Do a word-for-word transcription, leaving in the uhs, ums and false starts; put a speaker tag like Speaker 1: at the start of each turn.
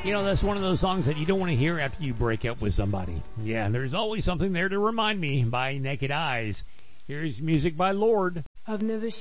Speaker 1: You know, that's one of those songs that you don't want to hear after you break up with somebody. Yeah, there's always something there to remind me by Naked Eyes. Here's music by Lorde.
Speaker 2: I've never